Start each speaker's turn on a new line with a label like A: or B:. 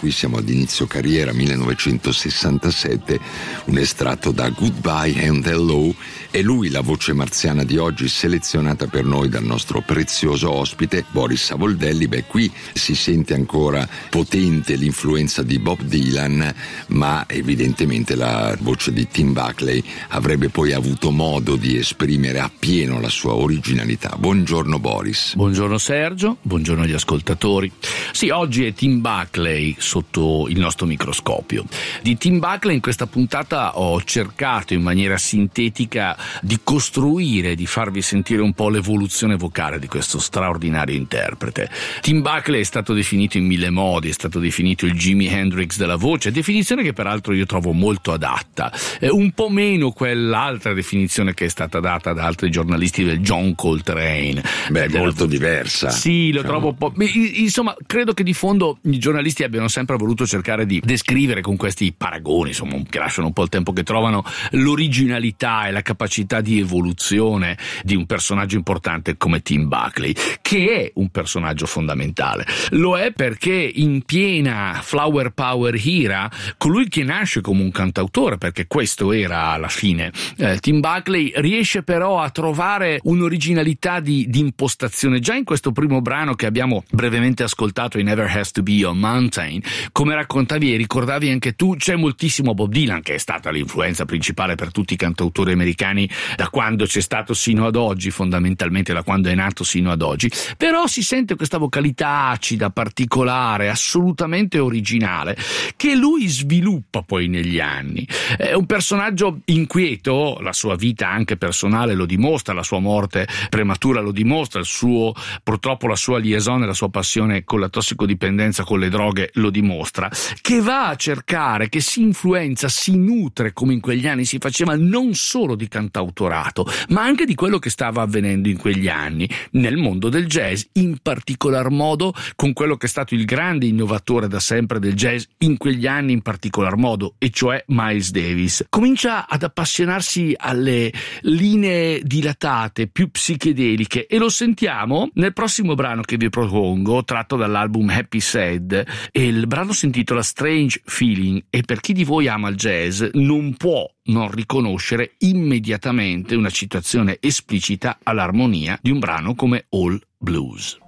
A: qui siamo ad inizio carriera, 1967, un estratto da Goodbye and Hello. È lui la voce marziana di oggi, selezionata per noi dal nostro prezioso ospite Boris Savoldelli. Qui si sente ancora potente l'influenza di Bob Dylan, ma evidentemente la voce di Tim Buckley avrebbe poi avuto modo di esprimere appieno la sua originalità. Buongiorno Boris.
B: Buongiorno Sergio, buongiorno agli ascoltatori. Sì, oggi è Tim Buckley sotto il nostro microscopio. Di Tim Buckley in questa puntata ho cercato in maniera sintetica di costruire, di farvi sentire un po' l'evoluzione vocale di questo straordinario interprete. Tim Buckley è stato definito in mille modi, è stato definito il Jimi Hendrix della voce, definizione che peraltro io trovo molto adatta, un po' meno quell'altra definizione che è stata data da altri giornalisti del John Coltrane.
A: Molto diversa.
B: Sì, lo trovo un po'. Insomma, credo che di fondo i giornalisti abbiano sempre voluto cercare di descrivere con questi paragoni, insomma, che lasciano un po' il tempo che trovano, l'originalità e la capacità di evoluzione di un personaggio importante come Tim Buckley, che è un personaggio fondamentale. Lo è perché in piena Flower Power era, colui che nasce come un cantautore, perché questo era alla fine Tim Buckley, riesce però a trovare un'originalità di impostazione. Già in questo primo brano che abbiamo brevemente ascoltato, in Never Has to Be Your Mountain, come raccontavi e ricordavi anche tu, c'è moltissimo Bob Dylan, che è stata l'influenza principale per tutti i cantautori americani da quando c'è stato sino ad oggi, fondamentalmente da quando è nato sino ad oggi. Però si sente questa vocalità acida, particolare, assolutamente originale, che lui sviluppa poi negli anni. È un personaggio inquieto, la sua vita anche personale lo dimostra, la sua morte prematura lo dimostra, purtroppo la sua liaison e la sua passione con la tossicodipendenza, con le droghe lo dimostra, che va a cercare, che si influenza, si nutre, come in quegli anni si faceva, non solo di cantautorato, ma anche di quello che stava avvenendo in quegli anni nel mondo del jazz, in particolar modo con quello che è stato il grande innovatore da sempre del jazz in quegli anni in particolar modo, e cioè Miles Davis. Comincia ad appassionarsi alle linee dilatate, più psichedeliche, e lo sentiamo nel prossimo brano che vi propongo, tratto dall'album Happy Sad, e il brano si intitola Strange Feeling, e per chi di voi ama il jazz non può non riconoscere immediatamente una citazione esplicita all'armonia di un brano come All Blues.